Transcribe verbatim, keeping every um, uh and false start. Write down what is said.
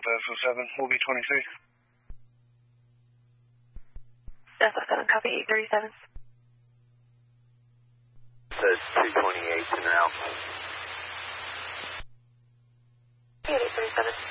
Delta S O seven, we'll be twenty-three. S O seven, copy eight thirty-seven. Says two twenty-eight to now. eight thirty-seven.